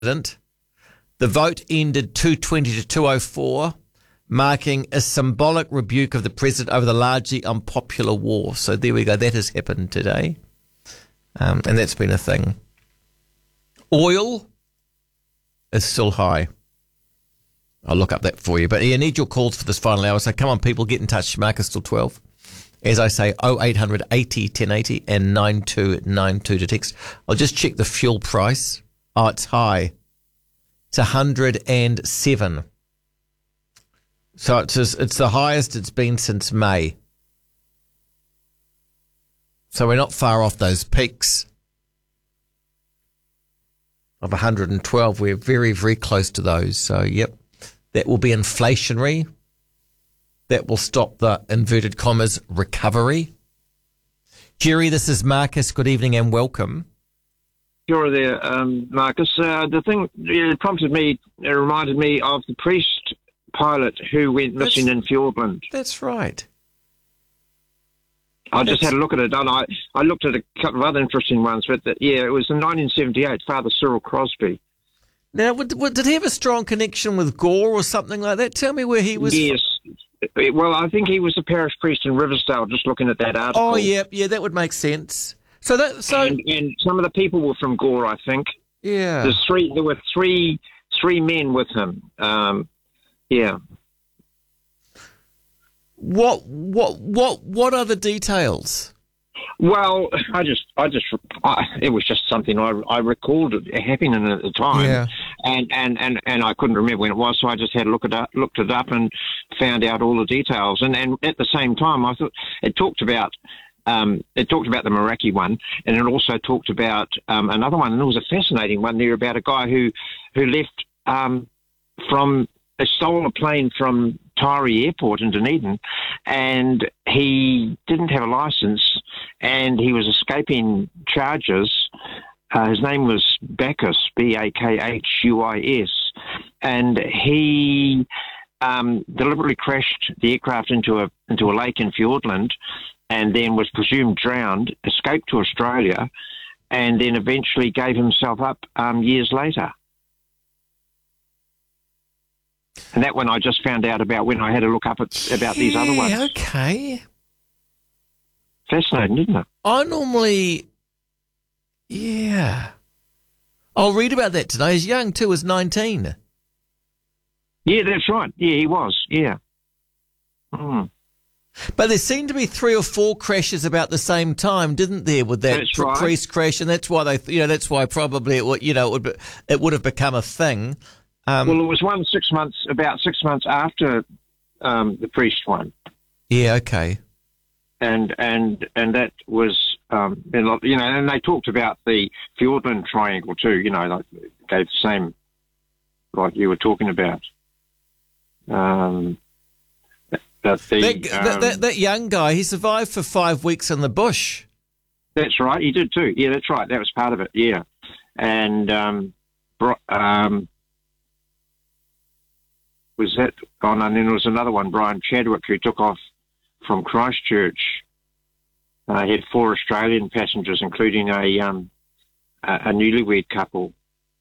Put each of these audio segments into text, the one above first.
The vote ended 220 to 204, marking a symbolic rebuke of the president over the largely unpopular war. So there we go. That has happened today. And that's been a thing. Oil is still high. I'll look up that for you. But I need your calls for this final hour. So come on, people, get in touch. Marcus till 12. As I say, 0800 80 1080 and 9292 to text. I'll just check the fuel price. Oh, it's high. It's 107. So it's the highest it's been since May. So we're not far off those peaks of 112. We're very, very close to those. So, yep, that will be inflationary. That will stop the, inverted commas, recovery. Jerry, this is Marcus. Good evening and welcome. You're there, Marcus. The thing it reminded me of the priest pilot who went missing in Fiordland. That's right. I just had a look at it, and I looked at a couple of other interesting ones, but it was in 1978, Father Cyril Crosby. Now, did he have a strong connection with Gore or something like that? Tell me where he was. Yes. Well, I think he was a parish priest in Riversdale, just looking at that article. Oh, yeah, that would make sense. And some of the people were from Gore, I think. Yeah. There were three men with him. Yeah. What are the details? Well, it was just something I recalled it happening at the time, yeah. and I couldn't remember when it was, so I just had looked it up and found out all the details, and at the same time, I thought it talked about the Meraki one, and it also talked about another one, and it was a fascinating one there about a guy who left stole a plane from Tyree Airport in Dunedin, and he didn't have a license, and he was escaping charges. His name was Bacchus, Bakhus, and he deliberately crashed the aircraft into a lake in Fiordland, and then was presumed drowned, escaped to Australia, and then eventually gave himself up years later. And that one I just found out about when I had a look up about these other ones. Okay. Fascinating, isn't it? I normally, I'll read about that today. He's young too, he's 19. Yeah, that's right. Yeah, he was. Yeah. Mm. But there seemed to be 3 or 4 crashes about the same time, didn't there? With that priest crash, and that's why that's why probably it would have become a thing. Well, it was one about 6 months after the priest one. Yeah, okay. And that was, and they talked about the Fiordland Triangle too, like gave the same, like you were talking about. That young guy, he survived for 5 weeks in the bush. That's right, he did too. Yeah, that's right. That was part of it, yeah. And was that? Oh, no, and then there was another one, Brian Chadwick, who took off from Christchurch. He had 4 Australian passengers, including a newlywed couple.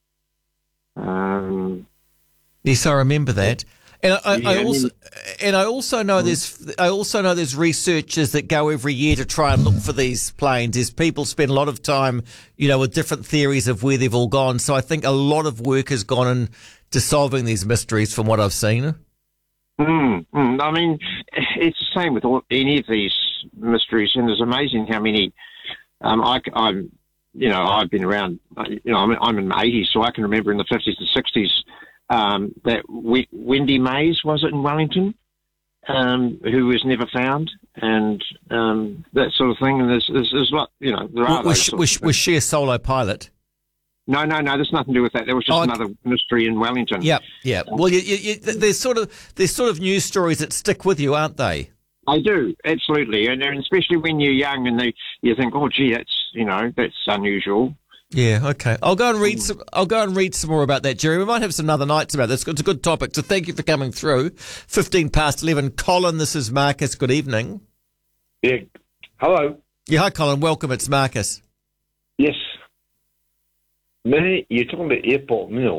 Yes, I remember that. And I also know there's researchers that go every year to try and look for these planes. There's people spend a lot of time, with different theories of where they've all gone. So I think a lot of work has gone into solving these mysteries from what I've seen. I mean, it's the same with any of these mysteries, and it's amazing how many. I've been around. I'm in my 80s, so I can remember in the 50s and 60s. That Wendy Mays, was it in Wellington, who was never found, and that sort of thing. And there's a lot, there are. Was she a solo pilot? No, there's nothing to do with that. There was just another mystery in Wellington. Yeah. Well, there's sort of news stories that stick with you, aren't they? I do, absolutely, and especially when you're young and you think, oh, gee, that's unusual. Yeah, okay. I'll go and read some more about that, Jerry. We might have some other nights about this. It's a good topic, so thank you for coming through. 11:15. Colin, this is Marcus. Good evening. Yeah. Hello. Yeah, hi, Colin. Welcome. It's Marcus. Yes. You're talking about Airport Mill.